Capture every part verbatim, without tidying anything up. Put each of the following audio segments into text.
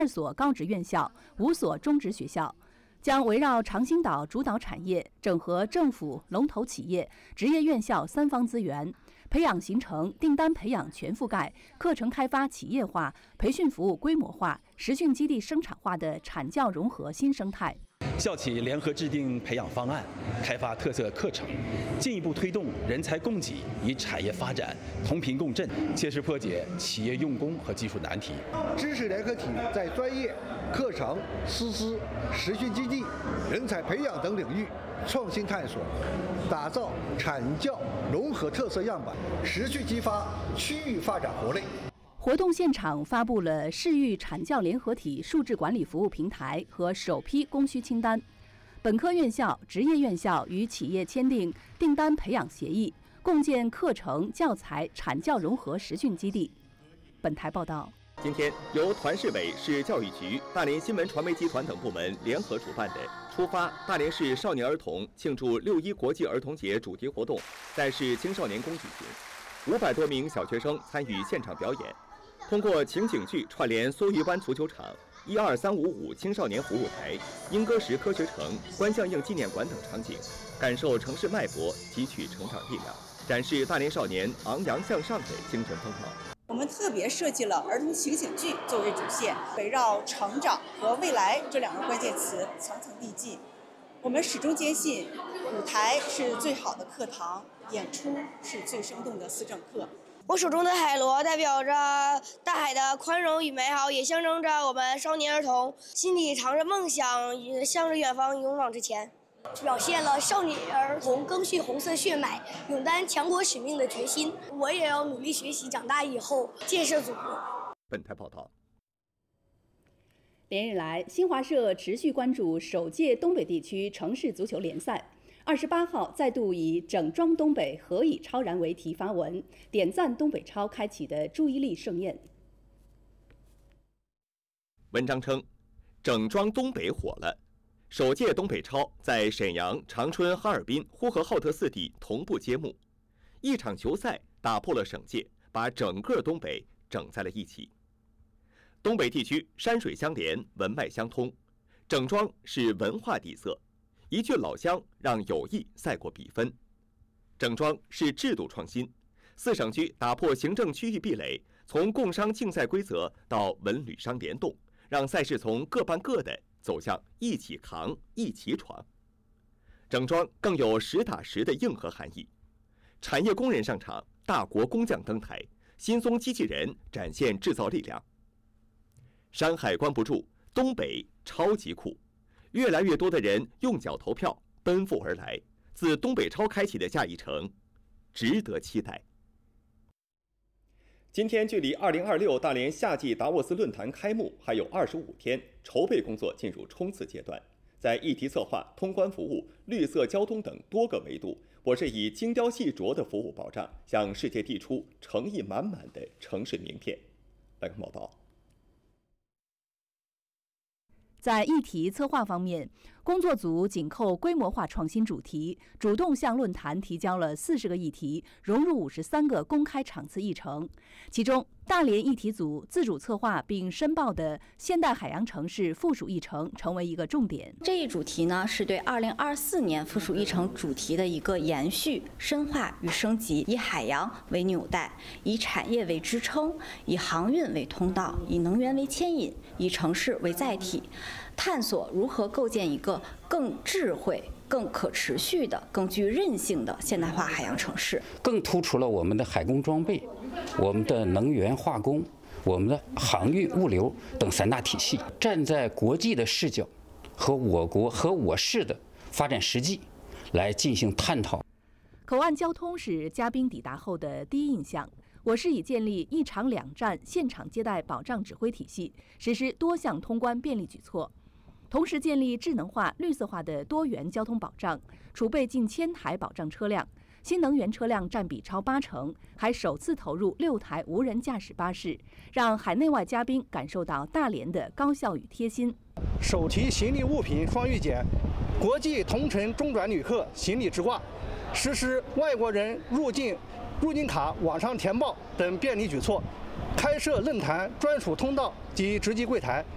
二所高职院校、五所中职学校，将围绕长兴岛主导产业，整合政府、龙头企业、职业院校三方资源，培养形成订单培养全覆盖、课程开发企业化、培训服务规模化、实训基地生产化的产教融合新生态。 校企联合制定培养方案，开发特色课程，进一步推动人才供给与产业发展同频共振，切实破解企业用工和技术难题。 知识联合体在专业、课程、师资、实训基地、人才培养等领域创新探索，打造产教融合特色样板，持续激发区域发展活力。 活动现场发布了市域产教联合体数字管理服务平台和首批供需清单。本科院校、职业院校与企业签订订单培养协议，共建课程、教材、产教融合实训基地。本台报道。 今天，由团市委、市教育局、大连新闻传媒集团等部门联合主办的“出发大连市少年儿童庆祝六一国际儿童节”主题活动在市青少年宫举行，五百多名小学生参与现场表演。通过情景剧串联梭鱼湾足球场、一二三五五青少年服务台、莺歌石科学城、关向应纪念馆等场景，感受城市脉搏，汲取成长力量，展示大连少年昂扬向上的精神风貌。 我们特别设计了儿童情景剧作为主线，围绕成长和未来这两个关键词层层递进。我们始终坚信，舞台是最好的课堂，演出是最生动的思政课。 我手中的海螺代表着大海的宽容与美好，也象征着我们少年儿童心里藏着梦想，向着远方勇往直前， 表现了少年儿童赓续红色血脉、勇担强国使命的决心。我也要努力学习，长大以后建设祖国。 本台报道。 连日来，新华社持续关注首届东北地区城市足球联赛。二十八号再度以“整装东北，何以超然”为题发文，点赞东北超开启的注意力盛宴。 文章称，整装东北火了。首届东北超在沈阳、长春、哈尔滨、呼和浩特四地同步揭幕。一场球赛打破了省界，把整个东北整在了一起。东北地区山水相连，文脉相通，整装是文化底色。一句老乡让友谊赛过比分。整装是制度创新，四省区打破行政区域壁垒，从共商竞赛规则到文旅商联动，让赛事从各办各的走向一起扛、一起闯。整装更有实打实的硬核含义。产业工人上场，大国工匠登台，新松机器人展现制造力量。山海关不住，东北超级酷。越来越多的人用脚投票，奔赴而来。自东北超开启的下一城，值得期待。今天距离二零二六大连夏季达沃斯论坛开幕还有二十五天，筹备工作进入冲刺阶段。在议题策划、通关服务、绿色交通等多个维度，我是以精雕细琢的服务保障，向世界递出诚意满满的城市名片。来看报道。 在议题策划方面，工作组紧扣规模化创新主题，主动向论坛提交了四十个议题，融入五十三个公开场次议程。其中，大连议题组自主策划并申报的现代海洋城市附属议程成为一个重点。 这一主题呢，是对二零二四年附属议程主题的一个延续、深化与升级，以海洋为纽带，以产业为支撑，以航运为通道，以能源为牵引，以城市为载体。探索如何构建一个更智慧、更可持续的、更具韧性的现代化海洋城市， 更突出了我们的海工装备、我们的能源化工、我们的航运物流等三大体系，站在国际的视角和我国和我市的发展实际来进行探讨。 口岸交通是嘉宾抵达后的第一印象。我市已建立一场两站现场接待保障指挥体系，实施多项通关便利举措。同时建立智能化、绿色化的多元交通保障，储备近千台保障车辆，新能源车辆占比超八成，还首次投入六台无人驾驶巴士，让海内外嘉宾感受到大连的高效与贴心。 手提行李物品双预检，国际同城中转旅客行李直挂，实施外国人入境入境卡网上填报等便利举措，开设论坛专属通道及值机柜台。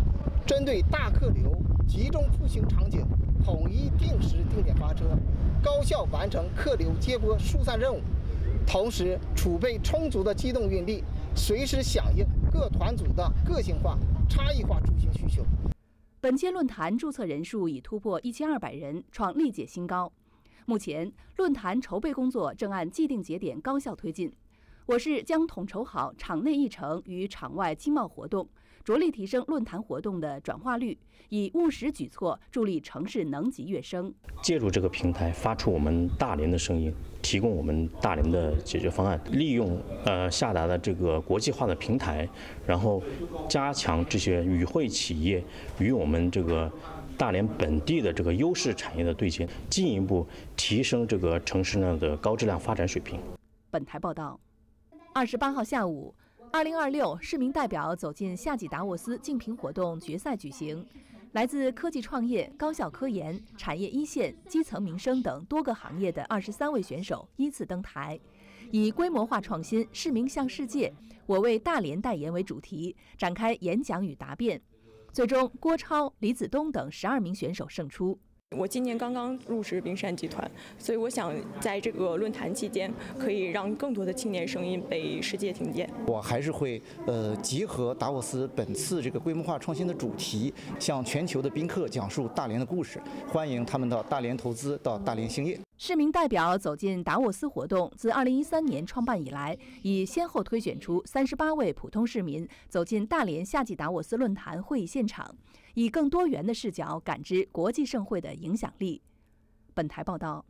针对大客流集中出行场景，统一定时定点发车，高效完成客流接驳疏散任务，同时储备充足的机动运力，随时响应各团组的个性化、差异化出行需求。 本届论坛注册人数已突破一千二百人，创历届新高。目前，论坛筹备工作正按既定节点高效推进。我市将统筹好场内议程与场外经贸活动，着力提升论坛活动的转化率，以务实举措助力城市能级跃升。 借助这个平台，发出我们大连的声音，提供我们大连的解决方案，利用呃下达的这个国际化的平台，然后加强这些与会企业与我们这个大连本地的这个优势产业的对接，进一步提升这个城市呢的高质量发展水平。 本台报道，二十八号下午，二零二六市民代表走进夏季达沃斯竞评活动决赛举行。来自科技创业、高校科研、产业一线、基层民生等多个行业的二十三位选手依次登台，以规模化创新、市民向世界、我为大连代言为主题，展开演讲与答辩。最终，郭超、李子东等十二名选手胜出。 我今年刚刚入职冰山集团，所以我想在这个论坛期间，可以让更多的青年声音被世界听见。 我还是会呃结合达沃斯本次这个规模化创新的主题，向全球的宾客讲述大连的故事，欢迎他们到大连投资，到大连兴业。 市民代表走进达沃斯活动自二零一三年创办以来，已先后推选出三十八位普通市民走进大连夏季达沃斯论坛会议现场，以更多元的视角感知国际盛会的影响力。本台报道。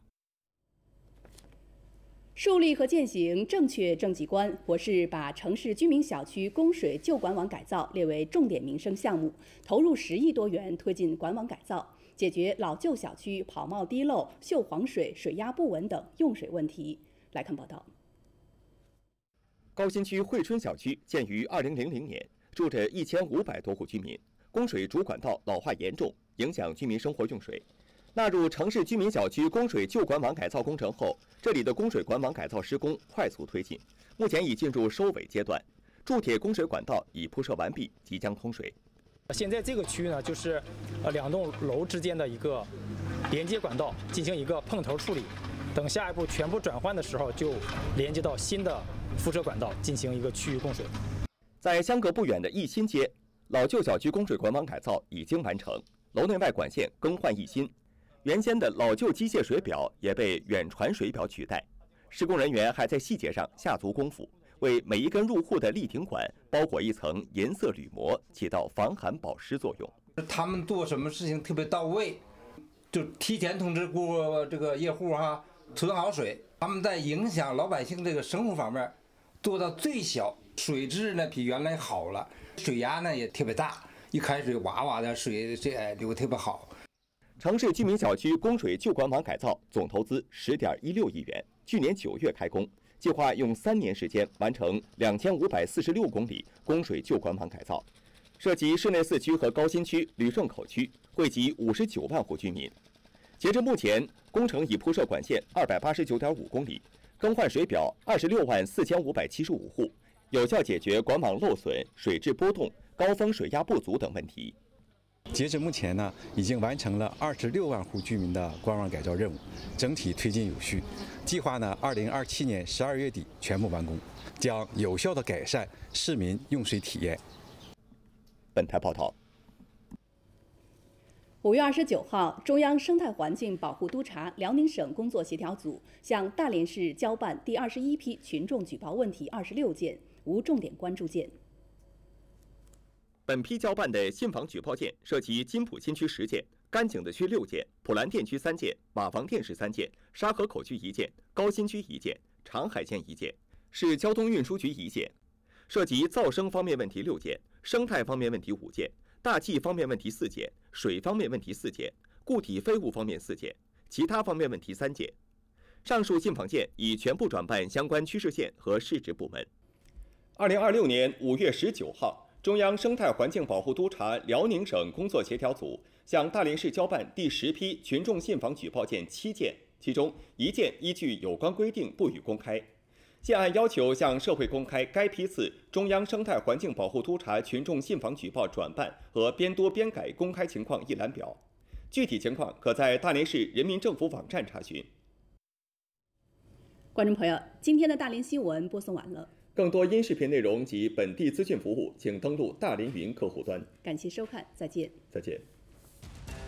树立和践行正确政绩观，我市把城市居民小区供水旧管网改造列为重点民生项目，投入十亿多元推进管网改造，解决老旧小区跑冒滴漏、锈黄水、水压不稳等用水问题。来看报道。 高新区惠春小区建于二零零零年，住着一千五百多户居民，供水主管道老化严重，影响居民生活用水。纳入城市居民小区供水旧管网改造工程后，这里的供水管网改造施工快速推进，目前已进入收尾阶段，铸铁供水管道已铺设完毕，即将通水。 现在这个区域呢，就是呃两栋楼之间的一个连接管道进行一个碰头处理，等下一步全部转换的时候，就连接到新的辐射管道进行一个区域供水。 在相隔不远的义新街，老旧小区供水管网改造已经完成，楼内外管线更换一新。原先的老旧机械水表也被远传水表取代，施工人员还在细节上下足功夫，为每一根入户的立顶管包裹一层银色铝膜，起到防寒保湿作用。 他们做什么事情特别到位，就提前通知过这个业户哈，存好水。他们在影响老百姓这个生活方面做到最小，水质呢比原来好了，水压呢也特别大，一开水哇哇的水这流特别好。 城市居民小区供水旧管网改造总投资十点一六亿元，去年九月开工，计划用三年时间完成两千五百四十六公里供水旧管网改造，涉及市内四区和高新区、旅顺口区，惠及五十九万户居民。截至目前，工程已铺设管线二百八十九点五公里，更换水表二十六万四千五百七十五户，有效解决管网漏损、水质波动、高峰水压不足等问题。 截至目前呢，已经完成了二十六万户居民的管网改造任务，整体推进有序。计划呢，二零二七年十二月底全部完工，将有效地改善市民用水体验。 本台报道。 五月二十九号，中央生态环境保护督察辽宁省工作协调组向大连市交办第二十一批群众举报问题二十六件，无重点关注件。 本批交办的信访举报件涉及金浦新区十件、甘井子区六件、普兰店区三件、马房店市三件、沙河口区一件、高新区一件、长海县一件，市交通运输局一件，涉及噪声方面问题六件、生态方面问题五件、大气方面问题四件、水方面问题四件、固体废物方面四件、其他方面问题三件。上述信访件已全部转办相关区市县和市直部门。二零二六年五月十九号。中央生态环境保护督察辽宁省工作协调组向大连市交办第十批群众信访举报件七件，其中一件依据有关规定不予公开。 现按要求向社会公开该批次中央生态环境保护督察群众信访举报转办和编多编改公开情况一览表。具体情况可在大连市人民政府网站查询。 观众朋友，今天的大连新闻播送完了。 更多音视频内容及本地资讯服务，请登录大连云客户端。 感谢收看，再见。 再见。